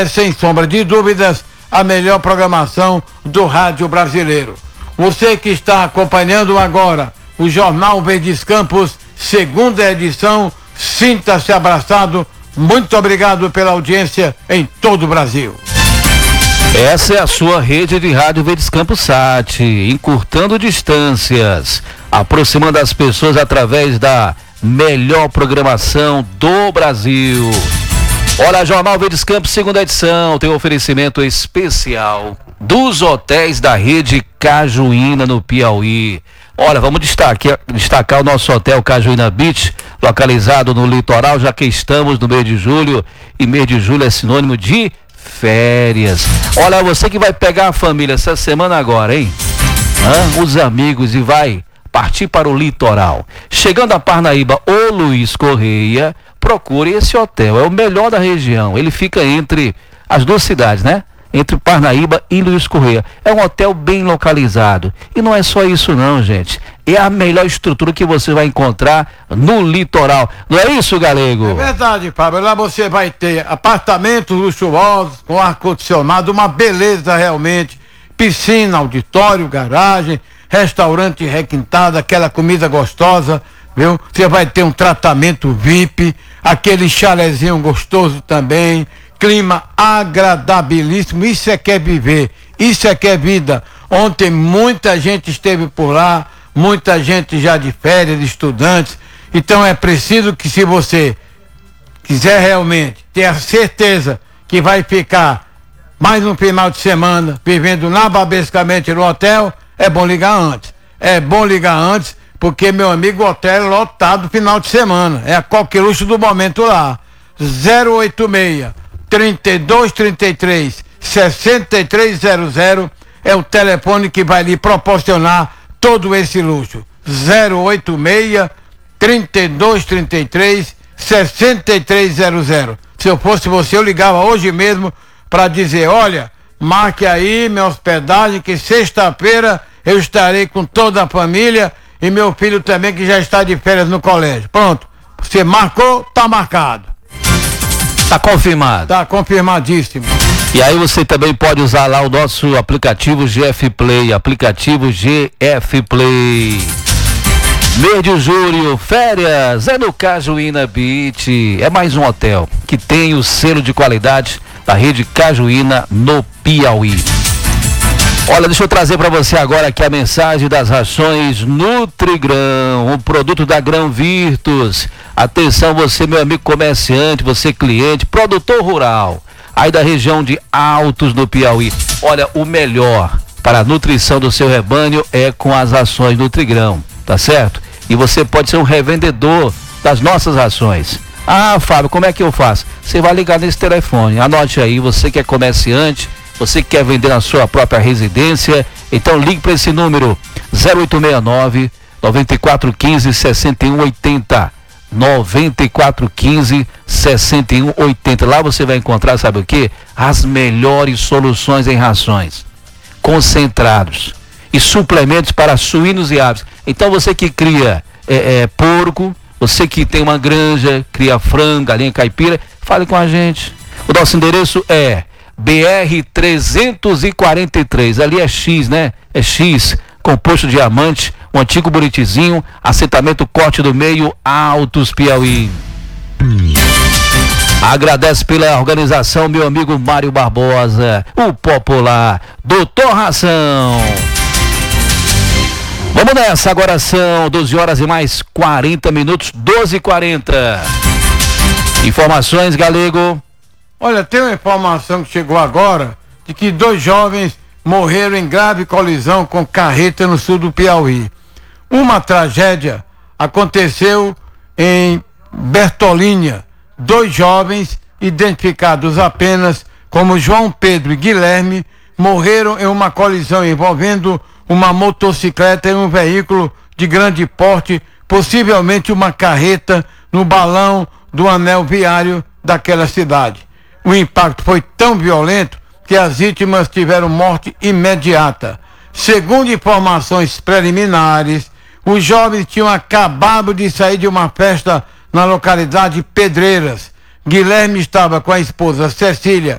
é, sem sombra de dúvidas, a melhor programação do rádio brasileiro. Você que está acompanhando agora o Jornal Verdes Campos, segunda edição, sinta-se abraçado. Muito obrigado pela audiência em todo o Brasil. Essa é a sua rede de rádio Verdes Campos Sat, encurtando distâncias, aproximando as pessoas através da melhor programação do Brasil. Olha, Jornal Verdes Campos, segunda edição, tem um oferecimento especial dos hotéis da rede Cajuína, no Piauí. Olha, vamos destacar o nosso hotel Cajuína Beach, localizado no litoral, já que estamos no mês de julho, e mês de julho é sinônimo de férias. Olha, você que vai pegar a família essa semana agora, hein? Os amigos, e vai partir para o litoral. Chegando a Parnaíba ou Luiz Correia, procure esse hotel, é o melhor da região. Ele fica entre as duas cidades, né? Entre Parnaíba e Luiz Correia. É um hotel bem localizado. E não é só isso não, gente. É a melhor estrutura que você vai encontrar no litoral. Não é isso, Galego? É verdade, Fábio. Lá você vai ter apartamentos luxuosos, com ar-condicionado, uma beleza realmente. Piscina, auditório, garagem, restaurante requintado, aquela comida gostosa, viu? Você vai ter um tratamento VIP, aquele chalezinho gostoso também, clima agradabilíssimo. Isso é que é viver, isso é que é vida. Ontem muita gente esteve por lá, muita gente já de férias, de estudantes. Então é preciso que, se você quiser realmente ter a certeza que vai ficar mais um final de semana vivendo nababescamente no hotel, é bom ligar antes. É bom ligar antes, porque, meu amigo, o hotel é lotado final de semana. É a qualquer luxo do momento lá. 086 3233 6300 é o telefone que vai lhe proporcionar todo esse luxo. 086 3233 6300. Se eu fosse você, eu ligava hoje mesmo para dizer: olha, marque aí minha hospedagem, que sexta-feira eu estarei com toda a família e meu filho também, que já está de férias no colégio. Pronto, você marcou, tá marcado. Tá confirmado. Tá confirmadíssimo. E aí você também pode usar lá o nosso aplicativo GF Play, aplicativo GF Play. Mês de julho, férias, é no Cajuína Beach. É mais um hotel que tem o selo de qualidade da rede Cajuína no Piauí. Olha, deixa eu trazer para você agora aqui a mensagem das rações Nutrigrão, um produto da Grão Virtus. Atenção, você, meu amigo comerciante, você cliente, produtor rural, aí da região de Altos, no Piauí. Olha, o melhor para a nutrição do seu rebanho é com as rações Nutrigrão, tá certo? E você pode ser um revendedor das nossas rações. Ah, Fábio, como é que eu faço? Você vai ligar nesse telefone, anote aí, você que é comerciante, você que quer vender na sua própria residência, então ligue para esse número 0869 9415 6180. 9415 6180. Lá você vai encontrar, sabe o que? As melhores soluções em rações, concentrados e suplementos para suínos e aves. Então você que cria porco, você que tem uma granja, cria frango, galinha caipira, fale com a gente. O nosso endereço é BR 343, ali é X, né? É X, composto diamante, um antigo Buritizinho, assentamento Corte do Meio, Altos, Piauí. Agradece pela organização meu amigo Mário Barbosa, o popular Doutor Ração. Vamos nessa, agora são 12 horas e mais 40 minutos, 12h40. Informações, Galego. Olha, tem uma informação que chegou agora de que 2 jovens morreram em grave colisão com carreta no sul do Piauí. Uma tragédia aconteceu em Bertolínia. 2 jovens, identificados apenas como João Pedro e Guilherme, morreram em uma colisão envolvendo uma motocicleta e um veículo de grande porte, possivelmente uma carreta, no balão do anel viário daquela cidade. O impacto foi tão violento que as vítimas tiveram morte imediata. Segundo informações preliminares, os jovens tinham acabado de sair de uma festa na localidade Pedreiras. Guilherme estava com a esposa Cecília